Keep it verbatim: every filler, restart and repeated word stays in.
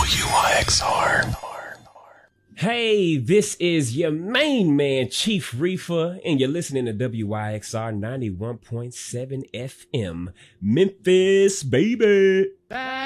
W Y X R. Hey, this is your main man, Chief Reefer, and you're listening to W Y X R ninety-one point seven F M, Memphis, baby.